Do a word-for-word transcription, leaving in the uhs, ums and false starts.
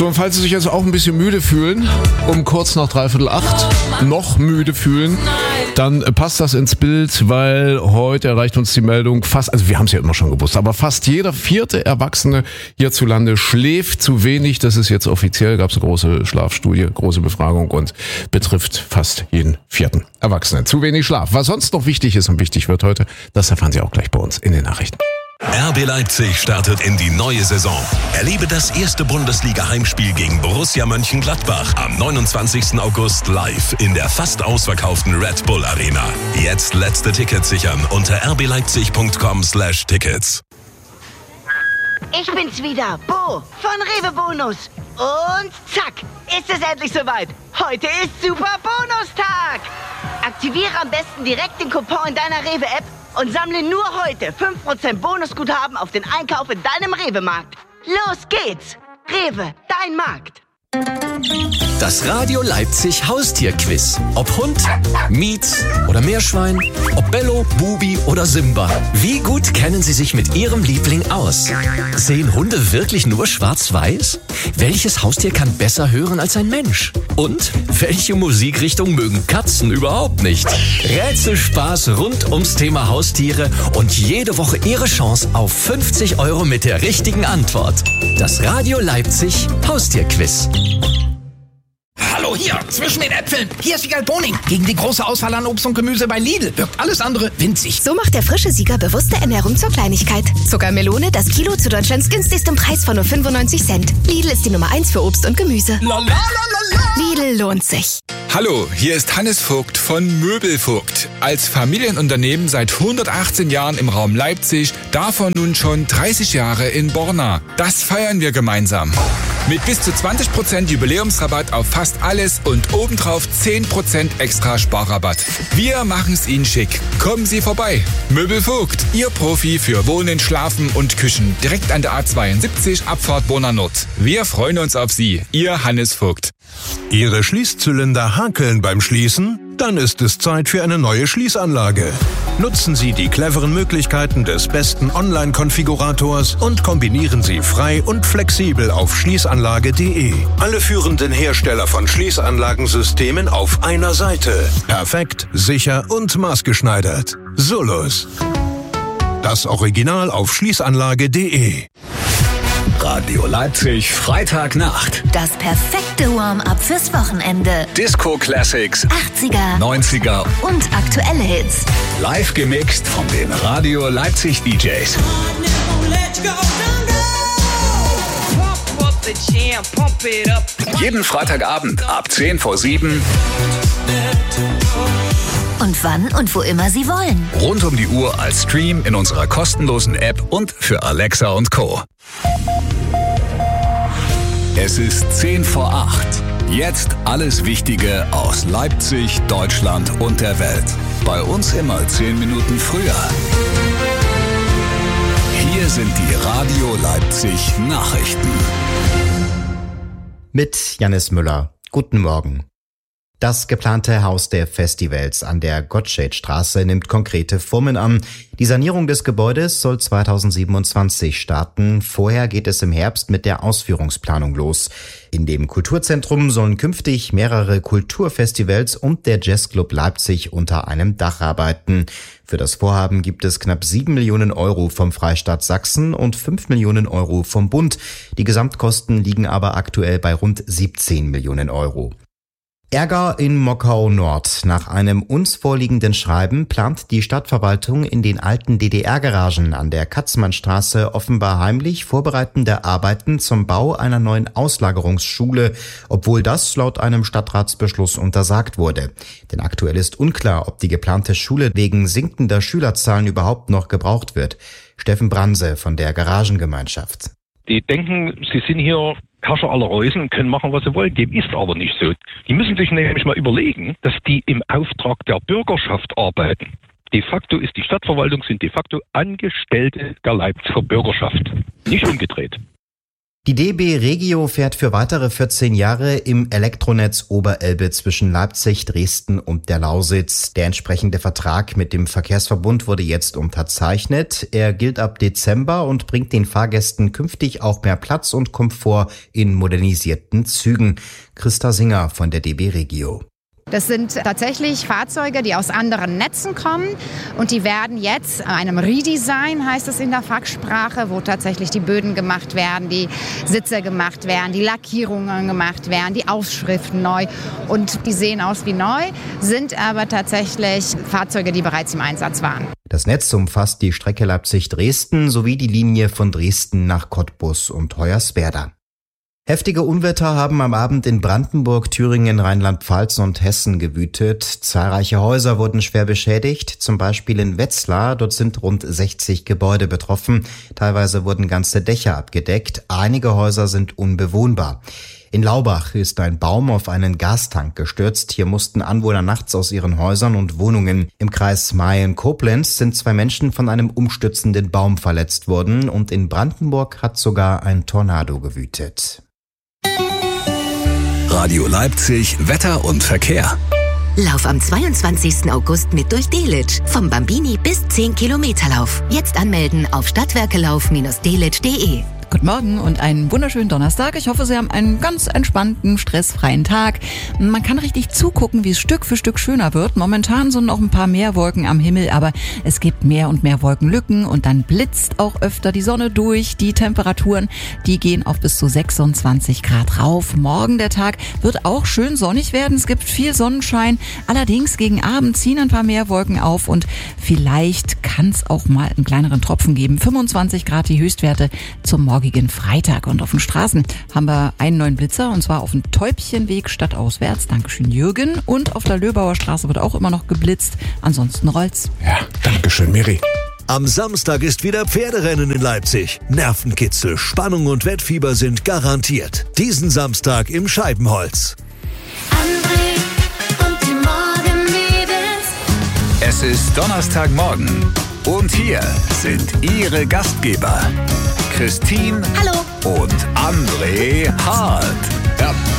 So, und falls Sie sich jetzt auch ein bisschen müde fühlen, um kurz nach dreiviertel acht noch müde fühlen, dann passt das ins Bild, weil heute erreicht uns die Meldung, fast, also wir haben es ja immer schon gewusst, aber fast jeder vierte Erwachsene hierzulande schläft zu wenig. Das ist jetzt offiziell, gab es eine große Schlafstudie, große Befragung und betrifft fast jeden vierten Erwachsenen. Zu wenig Schlaf. Was sonst noch wichtig ist und wichtig wird heute, das erfahren Sie auch gleich bei uns in den Nachrichten. R B Leipzig startet in die neue Saison. Erlebe das erste Bundesliga-Heimspiel gegen Borussia Mönchengladbach am neunundzwanzigsten August live in der fast ausverkauften Red Bull Arena. Jetzt letzte Tickets sichern unter rbleipzig.com slash tickets. Ich bin's wieder, Bo von Rewe Bonus. Und zack, ist es endlich soweit. Heute ist Super Bonustag. Aktiviere am besten direkt den Coupon in deiner Rewe-App und sammle nur heute fünf Prozent Bonusguthaben auf den Einkauf in deinem Rewe-Markt. Los geht's! Rewe, dein Markt. Das Radio Leipzig Haustierquiz. Ob Hund, Mietz oder Meerschwein, ob Bello, Bubi oder Simba. Wie gut kennen Sie sich mit Ihrem Liebling aus? Sehen Hunde wirklich nur schwarz-weiß? Welches Haustier kann besser hören als ein Mensch? Und welche Musikrichtung mögen Katzen überhaupt nicht? Rätselspaß rund ums Thema Haustiere und jede Woche Ihre Chance auf fünfzig Euro mit der richtigen Antwort. Das Radio Leipzig Haustierquiz. Hallo, hier, zwischen den Äpfeln. Hier ist Siegal Boning. Gegen die große Auswahl an Obst und Gemüse bei Lidl wirkt alles andere winzig. So macht der frische Sieger bewusste Ernährung zur Kleinigkeit. Zuckermelone, das Kilo zu Deutschlands günstigstem Preis von nur fünfundneunzig Cent. Lidl ist die Nummer eins für Obst und Gemüse. La, la, la, la, la. Lidl lohnt sich. Hallo, hier ist Hannes Vogt von Möbelvogt. Als Familienunternehmen seit hundertachtzehn Jahren im Raum Leipzig, davon nun schon dreißig Jahre in Borna. Das feiern wir gemeinsam. Mit bis zu zwanzig Prozent Jubiläumsrabatt auf fast alles und obendrauf zehn Prozent extra Sparrabatt. Wir machen's Ihnen schick. Kommen Sie vorbei. Möbelvogt, Ihr Profi für Wohnen, Schlafen und Küchen. Direkt an der A zweiundsiebzig, Abfahrt Borna Nord. Wir freuen uns auf Sie. Ihr Hannes Vogt. Ihre Schließzylinder hakeln beim Schließen? Dann ist es Zeit für eine neue Schließanlage. Nutzen Sie die cleveren Möglichkeiten des besten Online-Konfigurators und kombinieren Sie frei und flexibel auf schließanlage punkt de. Alle führenden Hersteller von Schließanlagensystemen auf einer Seite. Perfekt, sicher und maßgeschneidert. Solus. Das Original auf schließanlage punkt de. Radio Leipzig, Freitagnacht. Das perfekte Warm-up fürs Wochenende. Disco Classics, achtziger, neunziger und aktuelle Hits. Live gemixt von den Radio Leipzig D Js. Jeden Freitagabend ab zehn vor sieben. Und wann und wo immer Sie wollen. Rund um die Uhr als Stream in unserer kostenlosen App und für Alexa und Co. Es ist zehn vor acht. Jetzt alles Wichtige aus Leipzig, Deutschland und der Welt. Bei uns immer zehn Minuten früher. Hier sind die Radio Leipzig Nachrichten. Mit Jannis Müller. Guten Morgen. Das geplante Haus der Festivals an der Gottschedstraße nimmt konkrete Formen an. Die Sanierung des Gebäudes soll zweitausendsiebenundzwanzig starten. Vorher geht es im Herbst mit der Ausführungsplanung los. In dem Kulturzentrum sollen künftig mehrere Kulturfestivals und der Jazzclub Leipzig unter einem Dach arbeiten. Für das Vorhaben gibt es knapp sieben Millionen Euro vom Freistaat Sachsen und fünf Millionen Euro vom Bund. Die Gesamtkosten liegen aber aktuell bei rund siebzehn Millionen Euro. Ärger in Mockau Nord. Nach einem uns vorliegenden Schreiben plant die Stadtverwaltung in den alten D D R-Garagen an der Katzmannstraße offenbar heimlich vorbereitende Arbeiten zum Bau einer neuen Auslagerungsschule, obwohl das laut einem Stadtratsbeschluss untersagt wurde. Denn aktuell ist unklar, ob die geplante Schule wegen sinkender Schülerzahlen überhaupt noch gebraucht wird. Steffen Branse von der Garagengemeinschaft. Die denken, sie sind hier Herrscher aller Reusen und können machen, was sie wollen. Dem ist aber nicht so. Die müssen sich nämlich mal überlegen, dass die im Auftrag der Bürgerschaft arbeiten. De facto ist die Stadtverwaltung, sind de facto Angestellte der Leipziger Bürgerschaft. Nicht umgedreht. Die D B Regio fährt für weitere vierzehn Jahre im Elektronetz Oberelbe zwischen Leipzig, Dresden und der Lausitz. Der entsprechende Vertrag mit dem Verkehrsverbund wurde jetzt unterzeichnet. Er gilt ab Dezember und bringt den Fahrgästen künftig auch mehr Platz und Komfort in modernisierten Zügen. Christa Singer von der D B Regio. Das sind tatsächlich Fahrzeuge, die aus anderen Netzen kommen und die werden jetzt einem Redesign, heißt es in der Fachsprache, wo tatsächlich die Böden gemacht werden, die Sitze gemacht werden, die Lackierungen gemacht werden, die Aufschriften neu und die sehen aus wie neu, sind aber tatsächlich Fahrzeuge, die bereits im Einsatz waren. Das Netz umfasst die Strecke Leipzig-Dresden sowie die Linie von Dresden nach Cottbus und Hoyerswerda. Heftige Unwetter haben am Abend in Brandenburg, Thüringen, Rheinland-Pfalz und Hessen gewütet. Zahlreiche Häuser wurden schwer beschädigt, zum Beispiel in Wetzlar. Dort sind rund sechzig Gebäude betroffen. Teilweise wurden ganze Dächer abgedeckt. Einige Häuser sind unbewohnbar. In Laubach ist ein Baum auf einen Gastank gestürzt. Hier mussten Anwohner nachts aus ihren Häusern und Wohnungen. Im Kreis Mayen-Koblenz sind zwei Menschen von einem umstürzenden Baum verletzt worden. Und in Brandenburg hat sogar ein Tornado gewütet. Radio Leipzig, Wetter und Verkehr. Lauf am zweiundzwanzigsten August mit durch Delitzsch. Vom Bambini bis zehn Kilometer Lauf. Jetzt anmelden auf stadtwerkelauf Bindestrich delitzsch Punkt de. Guten Morgen und einen wunderschönen Donnerstag. Ich hoffe, Sie haben einen ganz entspannten, stressfreien Tag. Man kann richtig zugucken, wie es Stück für Stück schöner wird. Momentan sind noch ein paar mehr Wolken am Himmel, aber es gibt mehr und mehr Wolkenlücken und dann blitzt auch öfter die Sonne durch. Die Temperaturen, die gehen auf bis zu sechsundzwanzig Grad rauf. Morgen der Tag wird auch schön sonnig werden. Es gibt viel Sonnenschein. Allerdings gegen Abend ziehen ein paar mehr Wolken auf und vielleicht kann es auch mal einen kleineren Tropfen geben. fünfundzwanzig Grad die Höchstwerte zum Morgen. Freitag. Und auf den Straßen haben wir einen neuen Blitzer und zwar auf dem Täubchenweg stadtauswärts. Dankeschön, Jürgen. Und auf der Löbauer Straße wird auch immer noch geblitzt. Ansonsten rollt's. Ja, Dankeschön, Miri. Am Samstag ist wieder Pferderennen in Leipzig. Nervenkitzel, Spannung und Wettfieber sind garantiert. Diesen Samstag im Scheibenholz. André und die Morgenmädels. Es ist Donnerstagmorgen und hier sind Ihre Gastgeber Christine Hallo und André Hart. Ja,